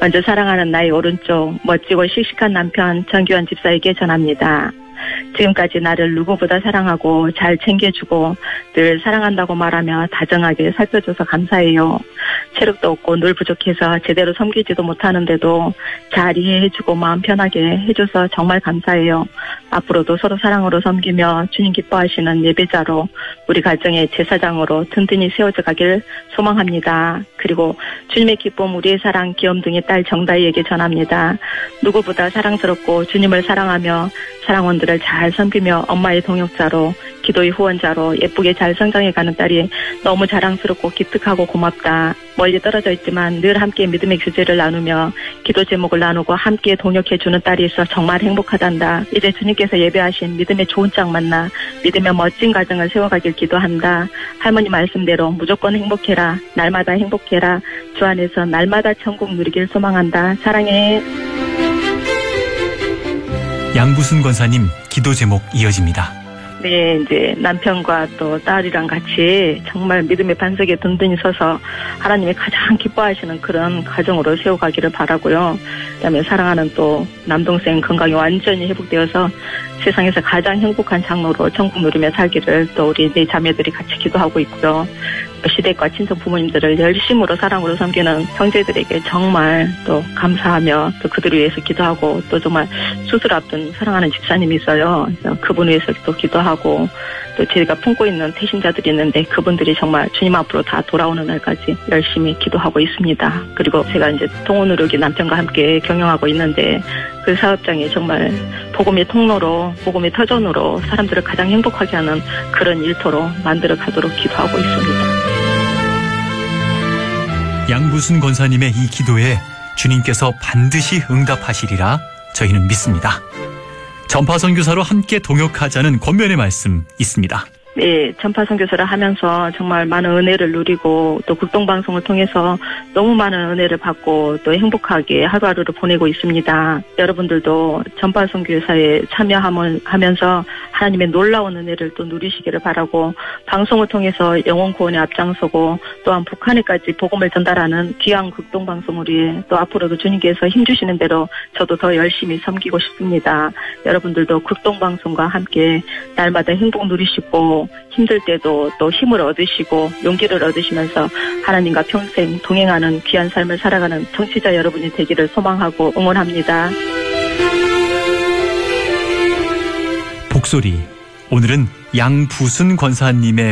먼저 사랑하는 나의 오른쪽 멋지고 씩씩한 남편 정규환 집사에게 전합니다. 지금까지 나를 누구보다 사랑하고 잘 챙겨주고 늘 사랑한다고 말하며 다정하게 살펴줘서 감사해요. 체력도 없고 늘 부족해서 제대로 섬기지도 못하는데도 잘 이해해주고 마음 편하게 해줘서 정말 감사해요. 앞으로도 서로 사랑으로 섬기며 주님 기뻐하시는 예배자로 우리 가정의 제사장으로 든든히 세워져 가길 소망합니다. 그리고 주님의 기쁨 우리의 사랑 귀염둥이 딸 정다희에게 전합니다. 누구보다 사랑스럽고 주님을 사랑하며 사랑원들을 잘 섬기며 엄마의 동역자로 기도의 후원자로 예쁘게 잘 성장해가는 딸이 너무 자랑스럽고 기특하고 고맙다. 멀리 떨어져 있지만 늘 함께 믿음의 교제를 나누며 기도 제목을 나누고 함께 동역해주는 딸이 있어 정말 행복하단다. 이제 주님께서 예배하신 믿음의 좋은 짝 만나 믿음의 멋진 가정을 세워가길 기도한다. 할머니 말씀대로 무조건 행복해라. 날마다 행복해라. 주 안에서 날마다 천국 누리길 소망한다. 사랑해. 양부순 권사님 기도 제목 이어집니다. 네, 이제 남편과 또 딸이랑 같이 정말 믿음의 반석에 든든히 서서 하나님이 가장 기뻐하시는 그런 가정으로 세워가기를 바라고요. 그다음에 사랑하는 또 남동생 건강이 완전히 회복되어서 세상에서 가장 행복한 장로로 천국 누리며 살기를 또 우리 네 자매들이 같이 기도하고 있고요. 시댁과 친척 부모님들을 열심으로 사랑으로 섬기는 형제들에게 정말 또 감사하며 또 그들을 위해서 기도하고 또 정말 수술 앞둔 사랑하는 집사님이 있어요. 그래서 그분 위해서 또 기도하고 또 제가 품고 있는 태신자들이 있는데 그분들이 정말 주님 앞으로 다 돌아오는 날까지 열심히 기도하고 있습니다. 그리고 제가 이제 통원의료기 남편과 함께 경영하고 있는데 그 사업장이 정말 복음의 통로로 복음의 터전으로 사람들을 가장 행복하게 하는 그런 일터로 만들어 가도록 기도하고 있습니다. 양부순 권사님의 이 기도에 주님께서 반드시 응답하시리라 저희는 믿습니다. 전파 선교사로 함께 동역하자는 권면의 말씀 있습니다. 네, 전파 선교사를 하면서 정말 많은 은혜를 누리고 또 극동방송을 통해서 너무 많은 은혜를 받고 또 행복하게 하루하루를 보내고 있습니다. 여러분들도 전파 선교사에 참여하면서 하나님의 놀라운 은혜를 또 누리시기를 바라고 방송을 통해서 영혼 구원에 앞장서고 또한 북한에까지 복음을 전달하는 귀한 극동방송을 위해 또 앞으로도 주님께서 힘주시는 대로 저도 더 열심히 섬기고 싶습니다. 여러분들도 극동방송과 함께 날마다 행복 누리시고 힘들 때도 또 힘을 얻으시고 용기를 얻으시면서 하나님과 평생 동행하는 귀한 삶을 살아가는 청취자 여러분이 되기를 소망하고 응원합니다. 복소리, 오늘은 양부순 권사님의